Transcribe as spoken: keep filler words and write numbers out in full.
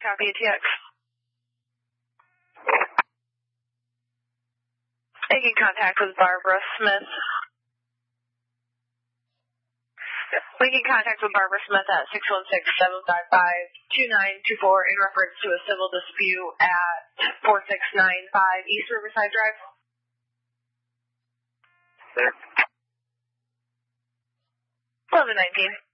copy A T X. Making contact with Barbara Smith. Making contact with Barbara Smith at six one six, seven five five, two nine two four in reference to a civil dispute at four six nine five East Riverside Drive. There. eleven nineteen.